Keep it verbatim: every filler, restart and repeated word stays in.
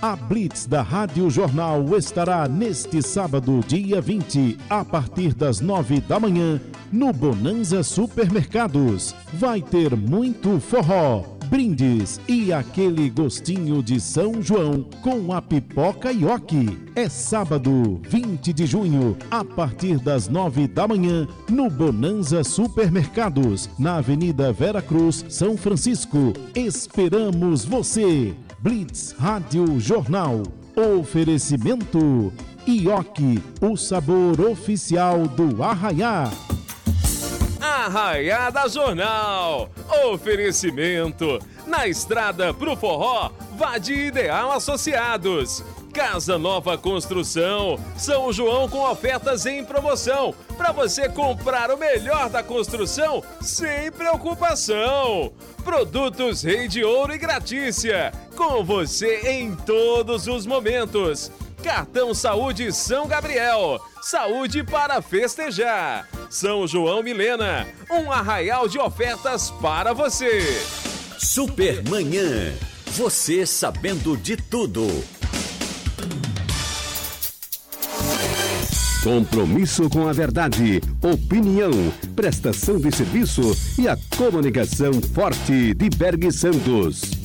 A Blitz da Rádio Jornal estará neste sábado, dia vinte, a partir das nove da manhã, no Bonanza Supermercados. Vai ter muito forró, brindes e aquele gostinho de São João com a pipoca Ioki. É sábado, vinte de junho, a partir das nove da manhã, no Bonanza Supermercados, na Avenida Vera Cruz, São Francisco. Esperamos você! Blitz Rádio Jornal. Oferecimento Ioki, o sabor oficial do Arraiá. Arraiá da Jornal. Oferecimento. Na estrada pro forró, vá de Ideal Associados. Casa Nova Construção, São João com ofertas em promoção, para você comprar o melhor da construção sem preocupação. Produtos Rei de Ouro e Gratícia, com você em todos os momentos. Cartão Saúde São Gabriel, saúde para festejar. São João Milena, um arraial de ofertas para você. Supermanhã, você sabendo de tudo. Compromisso com a verdade, opinião, prestação de serviço e a comunicação forte de Berg Santos.